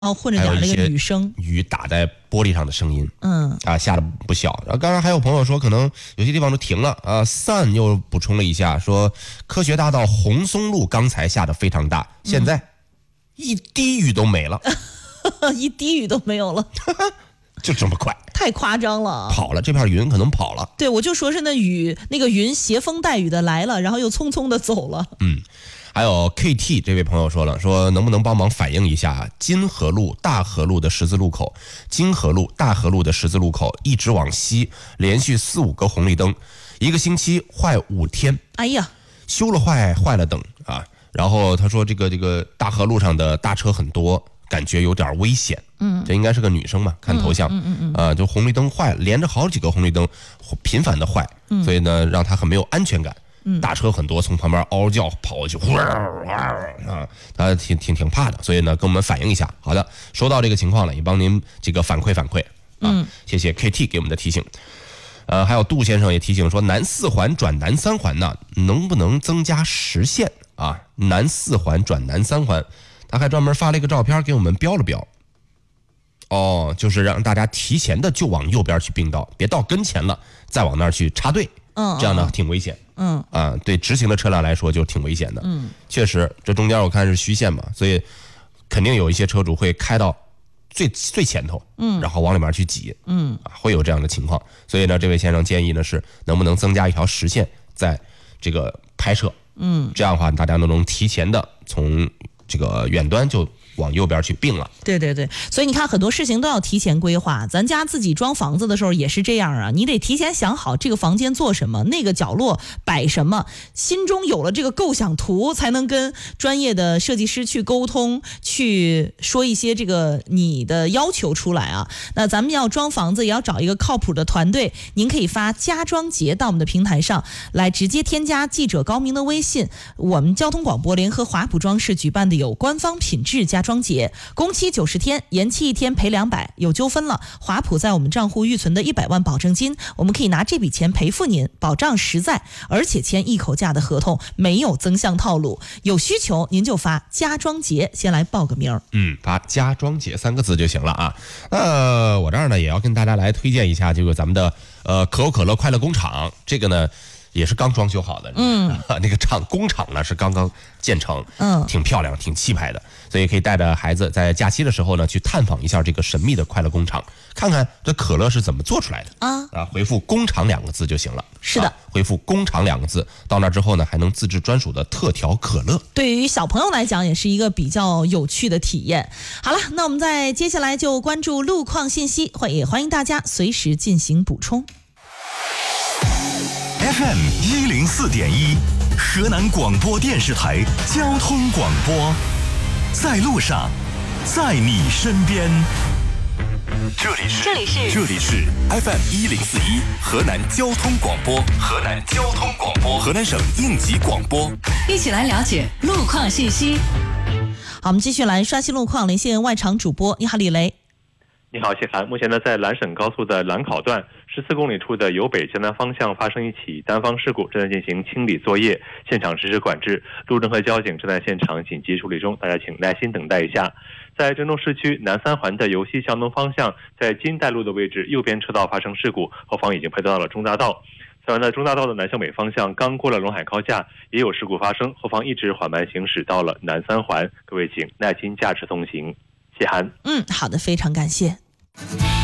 混着点那个雨声， 雨打在玻璃上的声音，下的不小。然后刚刚还有朋友说，可能有些地方都停了啊。Sun 又补充了一下，说科学大道红松路刚才下的非常大，现在一滴雨都没了， 一滴雨都没有了， 就这么快， 太夸张了， 跑了，这片云可能跑了。 对，我就说是那个云携风带雨的来了，然后又匆匆的走了。 还有 KT 这位朋友说了，说能不能帮忙反映一下金河路、大河路的十字路口，金河路、大河路的十字路口一直往西，连续4、5个红绿灯，一个星期坏5天。 哎呀， 修了坏了等啊。然后他说这个大河路上的大车很多，感觉有点危险。这应该是个女生嘛，看头像。就红绿灯坏了，连着好几个红绿灯频繁的坏，所以呢让他很没有安全感。大车很多，从旁边嗷叫跑过去，他挺怕的，所以呢跟我们反映一下。好的，收到这个情况了，也帮您这个反馈啊。谢谢 KT 给我们的提醒。还有杜先生也提醒说，南4环转南3环呢，能不能增加实线啊？南4环转南3环，他还专门发了一个照片给我们标了标。就是让大家提前的就往右边去并道，别到跟前了再往那儿去插队。这样呢挺危险。对直行的车辆来说就挺危险的。确实，这中间我看是虚线嘛，所以肯定有一些车主会开到最前头，然后往里面去挤，会有这样的情况。所以呢，这位先生建议呢是能不能增加一条实线在这个拍摄，这样的话大家都能提前的从这个远端就往右边去并了。 对，所以你看很多事情都要提前规划。咱家自己装房子的时候也是这样啊，你得提前想好这个房间做什么，那个角落摆什么，心中有了这个构想图，才能跟专业的设计师去沟通，去说一些这个你的要求出来啊。那咱们要装房子也要找一个靠谱的团队，您可以发家装节到我们的平台上来，直接添加记者高明的微信。我们交通广播联合华普装饰举办的有官方品质家装节，工期90天，延期1天赔200，有纠纷了，华普在我们账户预存的100万保证金，我们可以拿这笔钱赔付您，保障实在，而且签一口价的合同，没有增项套路。有需求您就发家装节，先来报个名。 发家装节3个字就行了啊。我这儿呢也要跟大家来推荐一下这个咱们的可口可乐快乐工厂，这个呢也是刚装修好的，那个工厂呢是刚刚建成，挺漂亮挺气派的，所以可以带着孩子在假期的时候呢去探访一下这个神秘的快乐工厂，看看这可乐是怎么做出来的回复工厂2个字就行了。 是的， 回复工厂2个字，到那之后呢还能自制专属的特调可乐， 对于小朋友来讲也是一个比较有趣的体验。好了，那我们在接下来就关注路况信息，也欢迎大家随时进行补充。 FM 104.1，河南广播电视台交通广播，在路上，在你身边。这里是 FM 104.1，河南交通广播，河南省应急广播。 一起来了解路况信息。 好，我们继续来刷新路况，连线外场主播。你好，李雷。 你好，谢涵。目前呢，在兰省高速的兰考段14公里处的由北向南方向发生一起单方事故，正在进行清理作业，现场实施管制，路政和交警正在现场紧急处理中，大家请耐心等待一下。在郑州市区南3环的由西向东方向，在金带路的位置右边车道发生事故，后方已经配套到了中大道。此外呢，中大道的南向北方向刚过了陇海高架，也有事故发生，后方一直缓慢行驶到了南3环，各位请耐心驾驶通行。谢涵。 好的，非常感谢。